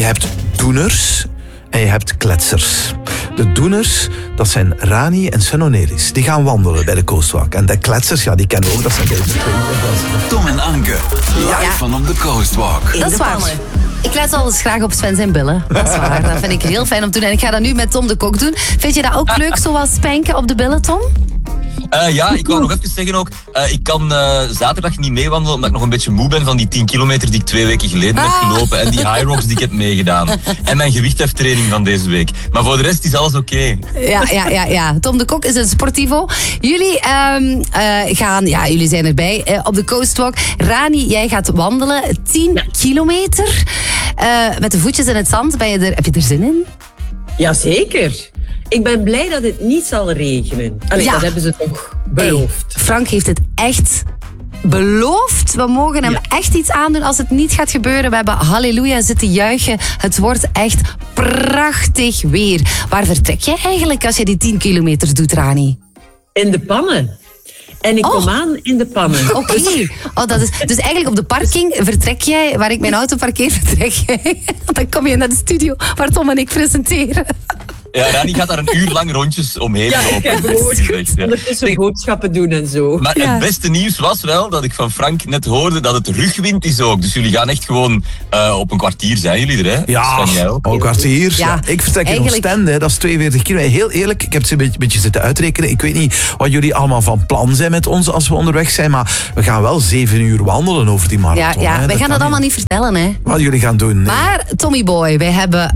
hebt doeners en je hebt kletsers. De doeners, dat zijn Rani en Sven Onelis. Die gaan wandelen bij de Coastwalk. En de kletsers, ja, die kennen we ook. Dat zijn deze twee. Tom en Anke, live van op de Coastwalk. Dat is waar. Ik let al eens graag op Sven zijn billen. Dat is waar. Dat vind ik heel fijn om te doen. En ik ga dat nu met Tom de Kok doen. Vind je dat ook leuk, zoals spanken op de billen, Tom? Ja, ik wou nog even zeggen ook. Ik kan zaterdag niet meewandelen omdat ik nog een beetje moe ben van die 10 kilometer die ik 2 weken geleden heb gelopen. En die high rocks die ik heb meegedaan. En mijn gewichtheftraining van deze week. Maar voor de rest is alles oké. Ja. Tom de Kok is een sportivo. Jullie jullie zijn erbij op de Coastwalk. Rani, jij gaat wandelen 10 kilometer. Met de voetjes in het zand. Heb je er zin in? Jazeker. Ik ben blij dat het niet zal regenen. Dat hebben ze toch beloofd. Hey, Frank heeft het echt beloofd. We mogen hem echt iets aandoen als het niet gaat gebeuren. We hebben halleluja zitten juichen. Het wordt echt prachtig weer. Waar vertrek jij eigenlijk als je die 10 kilometers doet, Rani? In de pannen. En ik kom aan in de pannen. Oké. Dus eigenlijk op de parking vertrek jij, waar ik mijn auto parkeer, vertrek jij. Dan kom je naar de studio waar Tom en ik presenteren. Ja, Rani gaat daar een uur lang rondjes omheen lopen. Ondertussen boodschappen doen en zo. Maar het beste nieuws was wel dat ik van Frank net hoorde dat het rugwind is ook. Dus jullie gaan echt gewoon op een kwartier zijn jullie er, hè? Ja, een kwartier. Ja. Ik vertrek in Oostende, dat is 42 kilometer. Heel eerlijk, ik heb het een beetje zitten uitrekenen. Ik weet niet wat jullie allemaal van plan zijn met ons als we onderweg zijn, maar we gaan wel 7 uur wandelen over die marathon. Ja, wij gaan dat allemaal niet vertellen, hè? Wat jullie gaan doen. Nee. Maar, Tommy Boy, wij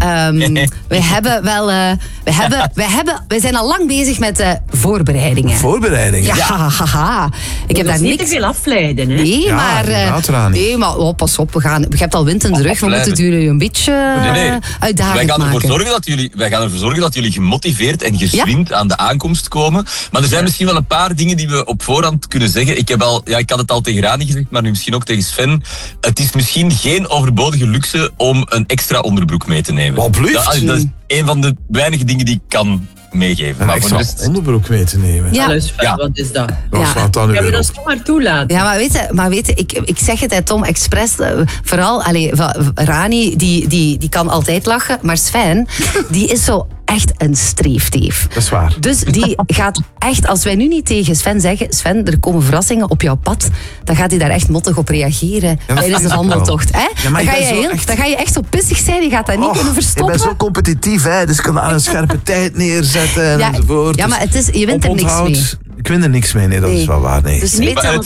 zijn al lang bezig met voorbereidingen. Voorbereidingen? Ja. Ik heb daar niet te veel afleiden, hè? Nee, maar pas op, je hebt al wind in de rug. We moeten jullie een beetje uitdagend maken. Wij gaan ervoor zorgen dat jullie gemotiveerd en gezwind aan de aankomst komen. Maar er zijn misschien wel een paar dingen die we op voorhand kunnen zeggen. Ik had het al tegen Rani gezegd, maar nu misschien ook tegen Sven. Het is misschien geen overbodige luxe om een extra onderbroek mee te nemen. Dat is een van de weinige dingen die ik kan meegeven. Een extra onderbroek mee te nemen. Ja. Wat is dat? Gaan we dat zomaar toelaten? Ja, maar weet je, ik zeg het, Tom, expres. Vooral, Rani, die kan altijd lachen. Maar Sven, die is zo echt een streefteef. Dat is waar. Dus die gaat echt, als wij nu niet tegen Sven zeggen, Sven, er komen verrassingen op jouw pad, dan gaat hij daar echt mottig op reageren tijdens de wandeltocht. Hè? Dan ga je echt zo pissig zijn, je gaat dat niet kunnen verstoppen. Ik ben zo competitief, hè? Dus ik kan aan een scherpe tijd neerzetten enzovoort. Ja, maar je wint er niks mee. Ik win er niks mee, nee, dat is wel waar. Nee. Dus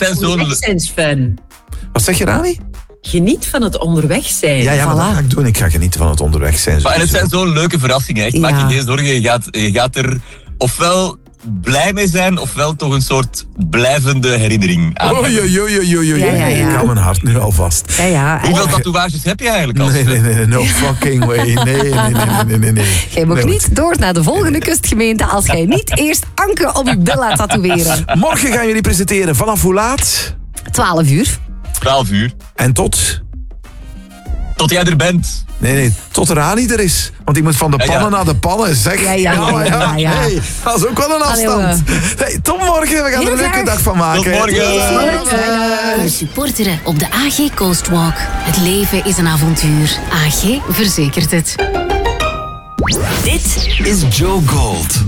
Wat zeg je, Rani? Geniet van het onderweg zijn. Ja, maar dat ga ik doen. Ik ga genieten van het onderweg zijn. En het zijn zo'n leuke verrassingen. Echt. Maak je geen zorgen. Je gaat er ofwel blij mee zijn, ofwel toch een soort blijvende herinnering aan. Ik hou mijn hart nu al vast. Hoeveel tatoeages heb je eigenlijk al? Nee, no fucking way. Nee. Jij mag niet door naar de volgende kustgemeente als jij niet eerst Anke op je bil laat tatoeëren. Morgen gaan jullie presenteren. Vanaf hoe laat? 12 uur. 12 uur. En tot? Tot jij er bent. Nee, tot Rani er is. Want ik moet van de pannen naar de pannen, zeg. Ja. Hey, dat is ook wel een afstand. Hey, tot morgen, we gaan er een leuke dag van maken. Tot morgen. We supporteren op de AG Coastwalk. Het leven is een avontuur. AG verzekert het. Dit is Joe Gold.